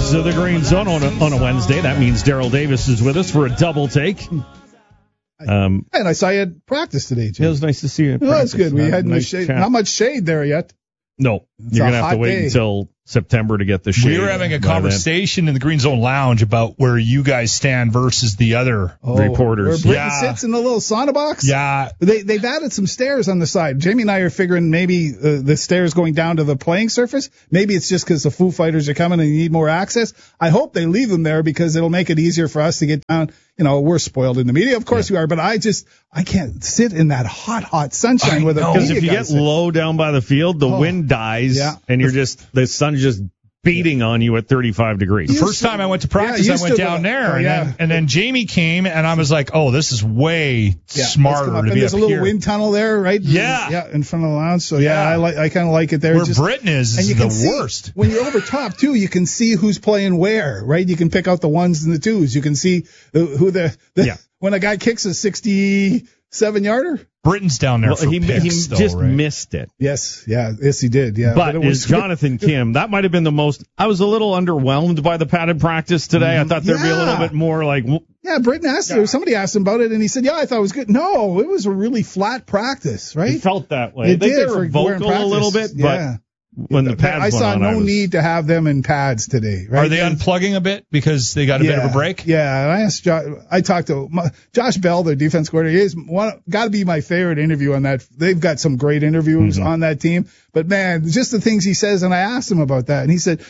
is the Green Zone on a Wednesday. That means Daryl Davis is with us for a double take. And I saw you at practice today, Jim. It was nice to see you. Oh, that's good. We had nice shade. Not much shade there yet. No, you're going to have to wait until September to get the shade. We were having a conversation in the Green Zone Lounge about where you guys stand versus the other reporters. Where Britton sits in the little sauna box? Yeah. They've added some stairs on the side. Jamie and I are figuring maybe the stairs going down to the playing surface. Maybe it's just because the Foo Fighters are coming and you need more access. I hope they leave them there because it'll make it easier for us to get down. You know, we're spoiled in the media. Of course we are, but I can't sit in that hot sunshine with a media. Because if you get low down by the field, the wind dies and the sun's just beating on you at 35 degrees. The first time I went to practice, I went down there, and then Jamie came, and I was like, oh, this is way smarter to be up here. There's a little wind tunnel there, right? Yeah. In front of the lounge. So, I kind of like it there. Where Britton is the worst. When you're over top, too, you can see who's playing where, right? You can pick out the ones and the twos. You can see when a guy kicks a 67-yarder. Britton's down there for picks, he just missed it. Yes, he did. Yeah, but is Jonathan Kim? That might have been the most. I was a little underwhelmed by the padded practice today. I thought there'd be a little bit more like. Yeah, Britton asked. Somebody asked him about it, and he said, "Yeah, I thought it was good." No, it was a really flat practice, right? It felt that way. They were vocal a little bit, but. When the pads I saw no need to have them in pads today. Right? Are they unplugging a bit because they got a bit of a break? Yeah, and I asked I talked to Josh Bell, their defense coordinator. He's got to be my favorite interview on that. They've got some great interviews on that team. But, man, just the things he says, and I asked him about that, and he said,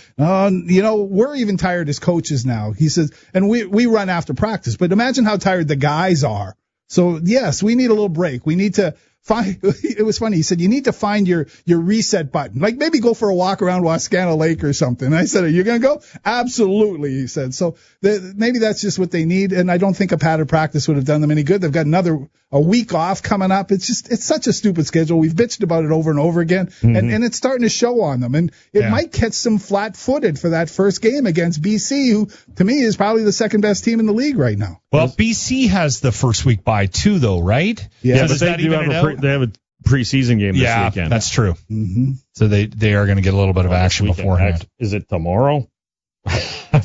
we're even tired as coaches now. He says, and we run after practice, but imagine how tired the guys are. So, yes, we need a little break. We need to it was funny. He said, you need to find your reset button. Like maybe go for a walk around Wascana Lake or something. And I said, are you going to go? Absolutely, he said. So maybe that's just what they need. And I don't think a padded practice would have done them any good. They've got a week off coming up. It's such a stupid schedule. We've bitched about it over and over again. And it's starting to show on them. And it might catch them flat-footed for that first game against BC, who to me is probably the second best team in the league right now. Well, BC has the first week bye too, though, right? Yeah, but they have a preseason game this weekend. Yeah, that's true. Mm-hmm. So they are going to get a little bit of action beforehand. Is it tomorrow? The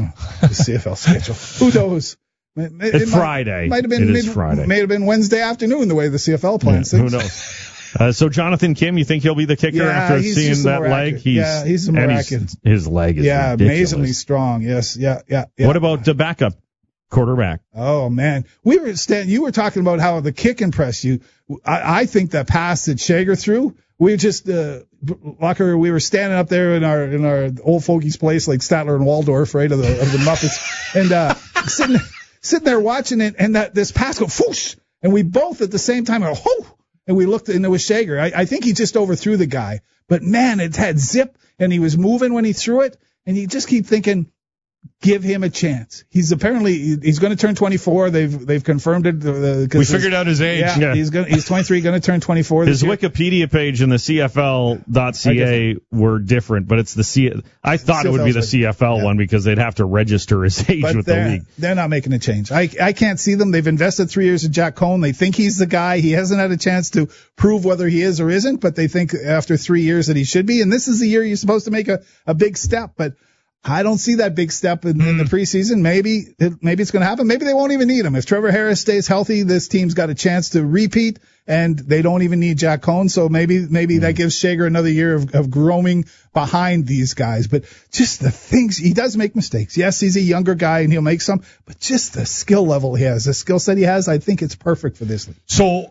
CFL schedule. Who knows? It's Friday. Friday. May have been Wednesday afternoon the way the CFL plans things. Who knows? So Jonathan Kim, you think he'll be the kicker after seeing that leg? He's miraculous. His leg is ridiculous. Amazingly strong. Yes, yeah. What about the backup quarterback? Oh man, you were talking about how the kick impressed you. I think that pass that Shager threw, we just Locker, we were standing up there in our old folkies place like Statler and Waldorf, right, of the Muppets, and sitting there watching it, and this pass go whoosh, and we both at the same time go whoo, and we looked, and it was Shager. I think he just overthrew the guy, but man, it had zip, and he was moving when he threw it, and you just keep thinking, give him a chance. He's going to turn 24. They've confirmed it. We figured out his age. Yeah. He's 23, going to turn 24 His Wikipedia page and the CFL.ca were different, but it's I thought it would be the CFL one because they'd have to register his age with the league. They're not making a change. I can't see them. They've invested 3 years in Jack Cohn. They think he's the guy. He hasn't had a chance to prove whether he is or isn't, but they think after 3 years that he should be. And this is the year you're supposed to make a big step, but I don't see that big step in the preseason. Maybe it's going to happen. Maybe they won't even need him. If Trevor Harris stays healthy, this team's got a chance to repeat, and they don't even need Jack Cohn. So maybe that gives Shager another year of growing behind these guys. But just the things, he does make mistakes. Yes, he's a younger guy and he'll make some, but just the skill level he has, the skill set he has, I think it's perfect for this league. So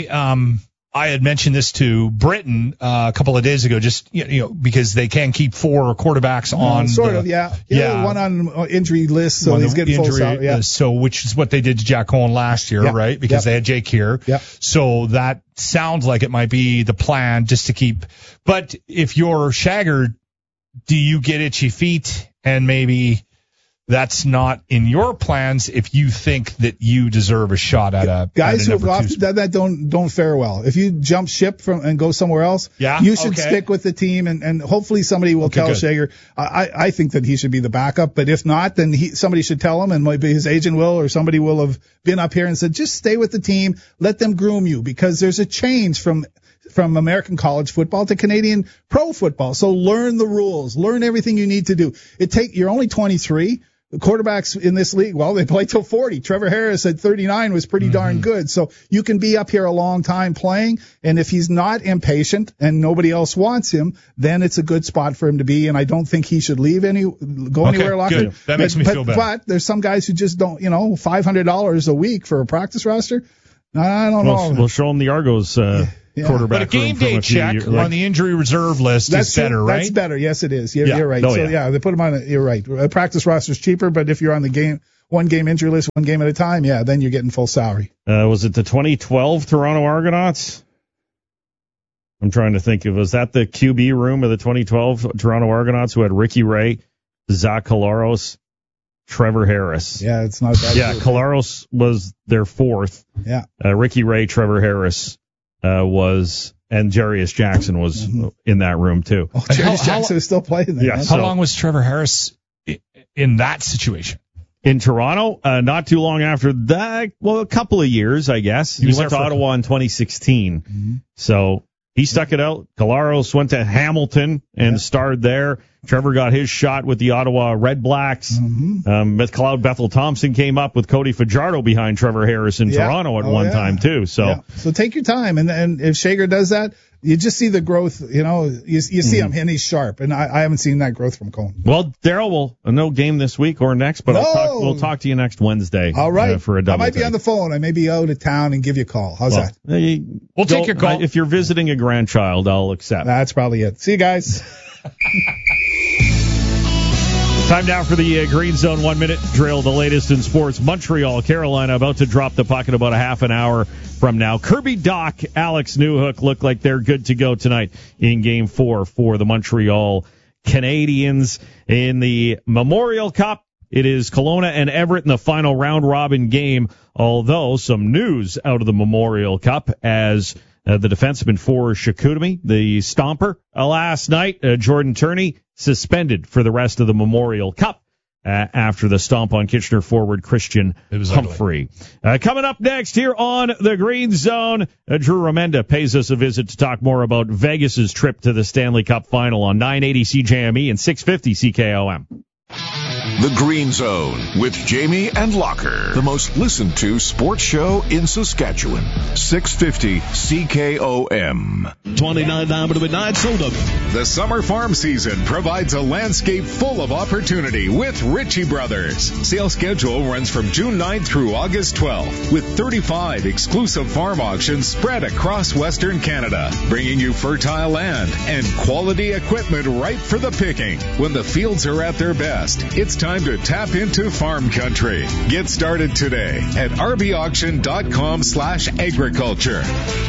I had mentioned this to Britton a couple of days ago, just because they can keep 4 quarterbacks on. One on injury list, so he's getting full salary. Yeah. So which is what they did to Jack Cohn last year, right? Because they had Jake here. Yeah. So that sounds like it might be the plan, just to keep. But if you're Shager, do you get itchy feet and maybe that's not in your plans if you think that you deserve a shot at a guys who have done that don't fare well. If you jump ship and go somewhere else, you should stick with the team and hopefully somebody will tell Shager. I think that he should be the backup, but if not, then somebody should tell him, and maybe his agent will, or somebody will have been up here and said, just stay with the team, let them groom you, because there's a change from from American college football to Canadian pro football. So learn the rules, learn everything you need to do. You're only 23. The quarterbacks in this league, well, they play till 40. Trevor Harris at 39 was pretty darn good. So you can be up here a long time playing. And if he's not impatient and nobody else wants him, then it's a good spot for him to be. And I don't think he should go anywhere. Locker. Good. That makes me feel better. But there's some guys who just don't, $500 a week for a practice roster. I don't know. We'll show him the Argos quarterback. But a game day check on the injury reserve list is better, right? That's better. Yes, it is. You're right. They put him on you're right. A practice roster is cheaper, but if you're on the one game injury list, one game at a time, then you're getting full salary. Was it the 2012 Toronto Argonauts? I'm trying to think. Was that the QB room of the 2012 Toronto Argonauts who had Ricky Ray, Zach Collaros, Trevor Harris? Yeah, it's not that. Yeah, Collaros was their fourth. Yeah. Ricky Ray, Trevor Harris and Jarius Jackson was in that room too. Oh, Jarius Jackson is still playing there. Yeah, how long was Trevor Harris in that situation? In Toronto, not too long after that. Well, a couple of years, I guess. He went to Ottawa in 2016. So he stuck it out. Collaros went to Hamilton and starred there. Trevor got his shot with the Ottawa Red Blacks. McLeod Bethel Thompson came up with Cody Fajardo behind Trevor Harris in Toronto at one time too. So take your time, and if Shager does that, you just see the growth. You see him, and he's sharp. And I haven't seen that growth from Cohen. Well, Daryl no game this week or next, but we'll talk to you next Wednesday. All right, for a double. I might be on the phone. I may be out of town and give you a call. How's that? We'll take your call. If you're visiting a grandchild, I'll accept. That's probably it. See you guys. Time now for the Green Zone 1-minute drill, the latest in sports. Montreal, Carolina about to drop the puck in about a half an hour from now. Kirby Dach, Alex Newhook look like they're good to go tonight in Game 4 for the Montreal Canadiens. In the Memorial Cup, it is Kelowna and Everett in the final round-robin game, although some news out of the Memorial Cup as the defenseman for Chicoutimi, the Stomper, last night, Jordan Turney, suspended for the rest of the Memorial Cup after the stomp on Kitchener forward Christian Humphrey. Coming up next here on the Green Zone, Drew Remenda pays us a visit to talk more about Vegas's trip to the Stanley Cup Final on 980 CJME and 650 CKOM. The Green Zone with Jamie and Locker, the most listened to sports show in Saskatchewan. 650 CKOM. 29 to midnight, sold up. The summer farm season provides a landscape full of opportunity with Ritchie Brothers. Sale schedule runs from June 9th through August 12th, with 35 exclusive farm auctions spread across Western Canada, bringing you fertile land and quality equipment ripe for the picking. When the fields are at their best, it's time to tap into farm country. Get started today at rbauction.com/agriculture.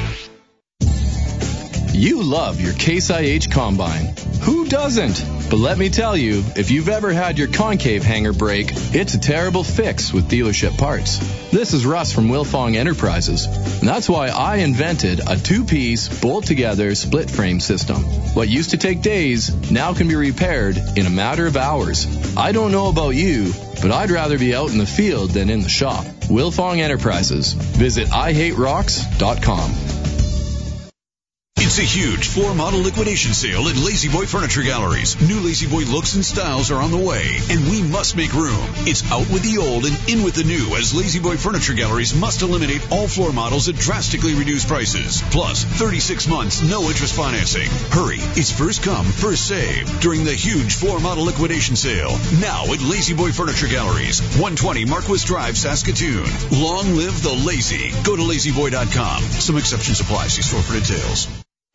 You love your Case IH Combine. Who doesn't? But let me tell you, if you've ever had your concave hanger break, it's a terrible fix with dealership parts. This is Russ from Wilfong Enterprises. And that's why I invented a two-piece, bolt-together, split-frame system. What used to take days now can be repaired in a matter of hours. I don't know about you, but I'd rather be out in the field than in the shop. Wilfong Enterprises. Visit IHateRocks.com. It's a huge floor model liquidation sale at Lazy Boy Furniture Galleries. New Lazy Boy looks and styles are on the way, and we must make room. It's out with the old and in with the new, as Lazy Boy Furniture Galleries must eliminate all floor models at drastically reduced prices. Plus, 36 months, no interest financing. Hurry, it's first come, first save during the huge floor model liquidation sale. Now at Lazy Boy Furniture Galleries, 120 Marquis Drive, Saskatoon. Long live the lazy. Go to lazyboy.com. Some exceptions apply. See store for details.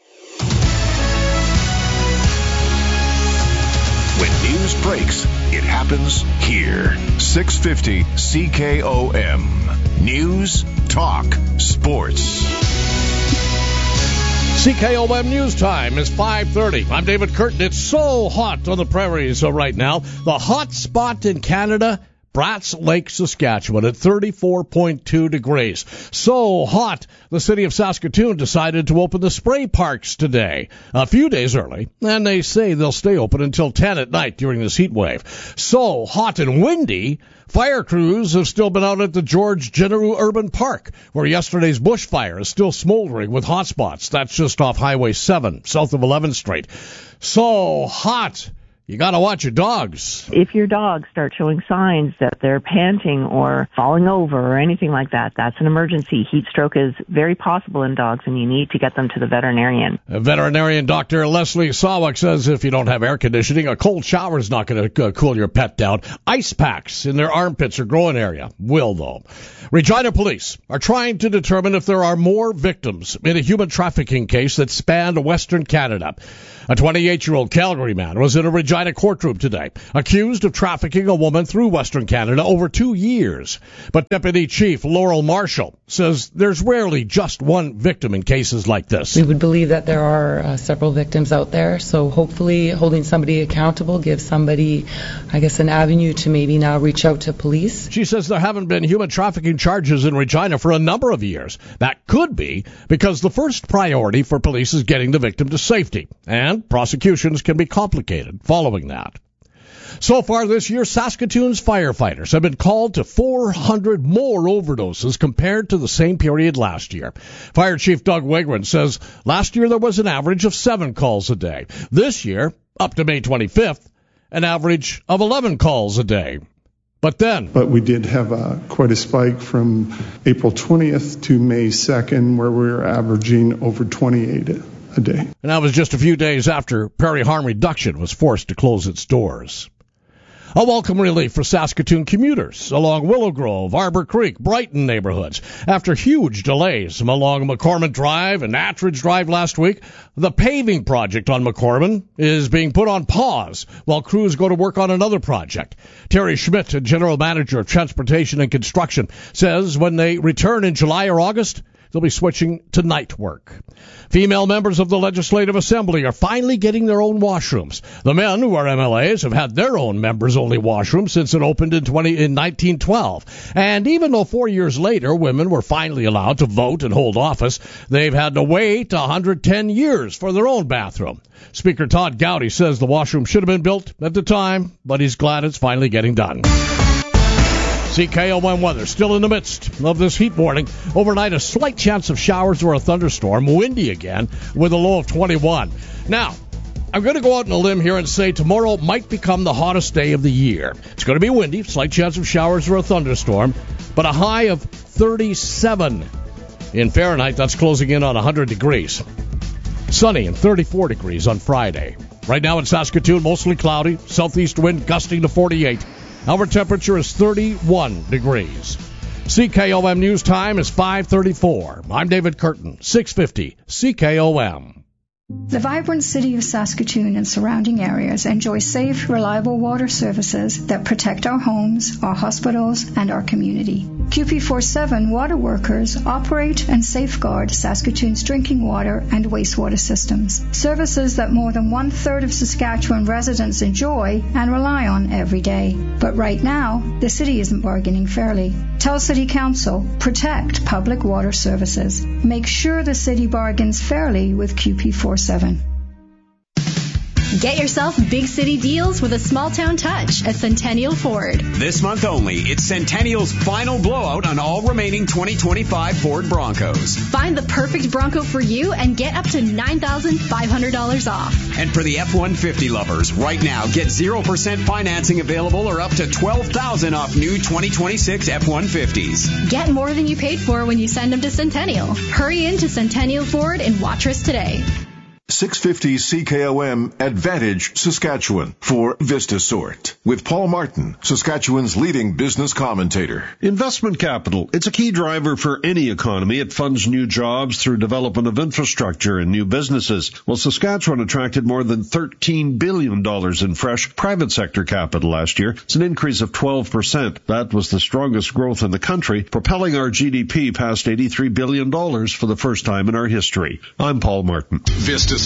When news breaks, it happens here. 650 CKOM. News, talk, sports. CKOM News Time is 5:30. I'm David Curtin. It's so hot on the prairies right now. The hot spot in Canada, Bratz Lake, Saskatchewan at 34.2 degrees. So hot, the city of Saskatoon decided to open the spray parks today, a few days early, and they say they'll stay open until 10 at night during this heat wave. So hot and windy, fire crews have still been out at the George Genereux Urban Park, where yesterday's bushfire is still smoldering with hot spots. That's just off Highway 7, south of 11th Street. So hot, you got to watch your dogs. If your dogs start showing signs that they're panting or falling over or anything like that, that's an emergency. Heat stroke is very possible in dogs, and you need to get them to the veterinarian. Veterinarian Dr. Leslie Sawak says if you don't have air conditioning, a cold shower is not going to cool your pet down. Ice packs in their armpits or groin area will, though. Regina police are trying to determine if there are more victims in a human trafficking case that spanned Western Canada. A 28-year-old Calgary man was in a Regina courtroom today, accused of trafficking a woman through Western Canada over 2 years. But Deputy Chief Laurel Marshall says there's rarely just one victim in cases like this. We would believe that there are several victims out there, so hopefully holding somebody accountable gives somebody, I guess, an avenue to maybe now reach out to police. She says there haven't been human trafficking charges in Regina for a number of years. That could be because the first priority for police is getting the victim to safety, and prosecutions can be complicated following that. So far this year, Saskatoon's firefighters have been called to 400 more overdoses compared to the same period last year. Fire Chief Doug Wigren says last year there was an average of 7 calls a day. This year, up to May 25th, an average of 11 calls a day. But we did have quite a spike from April 20th to May 2nd, where we were averaging over 28 a day. And that was just a few days after Prairie Harm Reduction was forced to close its doors. A welcome relief for Saskatoon commuters along Willow Grove, Arbor Creek, Brighton neighborhoods. After huge delays along McCormick Drive and Attridge Drive last week, the paving project on McCormick is being put on pause while crews go to work on another project. Terry Schmidt, General Manager of Transportation and Construction, says when they return in July or August, they'll be switching to night work. Female members of the Legislative Assembly are finally getting their own washrooms. The men, who are MLAs, have had their own members-only washroom since it opened in 1912. And even though 4 years later women were finally allowed to vote and hold office, they've had to wait 110 years for their own bathroom. Speaker Todd Gowdy says the washroom should have been built at the time, but he's glad it's finally getting done. CKOM weather still in the midst of this heat warning. Overnight, a slight chance of showers or a thunderstorm. Windy again with a low of 21. Now, I'm going to go out on a limb here and say tomorrow might become the hottest day of the year. It's going to be windy, slight chance of showers or a thunderstorm, but a high of 37 in Fahrenheit. That's closing in on 100 degrees. Sunny and 34 degrees on Friday. Right now in Saskatoon, mostly cloudy, southeast wind gusting to 48. Our temperature is 31 degrees. CKOM News Time is 5:34. I'm David Curtin, 650 CKOM. The vibrant city of Saskatoon and surrounding areas enjoy safe, reliable water services that protect our homes, our hospitals, and our community. QP47 water workers operate and safeguard Saskatoon's drinking water and wastewater systems, services that more than 1/3 of Saskatchewan residents enjoy and rely on every day. But right now, the city isn't bargaining fairly. Tell City Council, protect public water services. Make sure the city bargains fairly with QP47. Get yourself big city deals with a small town touch at Centennial Ford. This month only, it's Centennial's final blowout on all remaining 2025 Ford Broncos. Find the perfect Bronco for you and get up to $9,500 off. And for the F-150 lovers, right now, get 0% financing available or up to $12,000 off new 2026 F-150s. Get more than you paid for when you send them to Centennial. Hurry into Centennial Ford in Watrous today. 650 CKOM Advantage, Saskatchewan for VistaSort with Paul Martin, Saskatchewan's leading business commentator. Investment capital. It's a key driver for any economy. It funds new jobs through development of infrastructure and new businesses. Well, Saskatchewan attracted more than $13 billion in fresh private sector capital last year. It's an increase of 12%. That was the strongest growth in the country, propelling our GDP past $83 billion for the first time in our history. I'm Paul Martin. VistaSort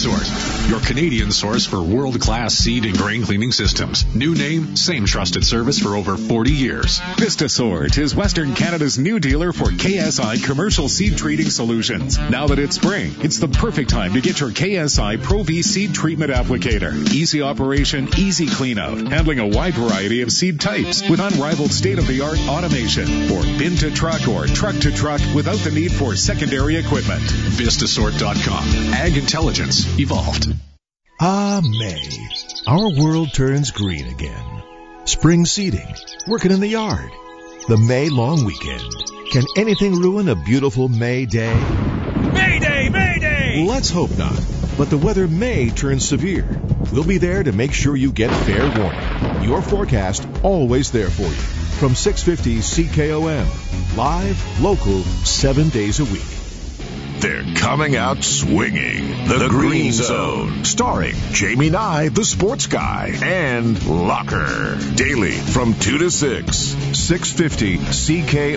VistaSort, your Canadian source for world-class seed and grain cleaning systems. New name, same trusted service for over 40 years. VistaSort is Western Canada's new dealer for KSI commercial seed treating solutions. Now that it's spring, it's the perfect time to get your KSI Pro V seed treatment applicator. Easy operation, easy clean out, handling a wide variety of seed types with unrivaled state-of-the-art automation for bin to truck or truck to truck without the need for secondary equipment. Vistasort.com. Ag intelligence evolved. Ah, May. Our world turns green again. Spring seeding, working in the yard, the May long weekend. Can anything ruin a beautiful May day? Mayday! Mayday! Let's hope not. But the weather may turn severe. We'll be there to make sure you get fair warning. Your forecast always there for you. From 650 CKOM. Live, local, 7 days a week. They're coming out swinging. The Green Zone. Starring Jamie Nye, the sports guy, and Locker. Daily from 2 to 6. 650 CKOM.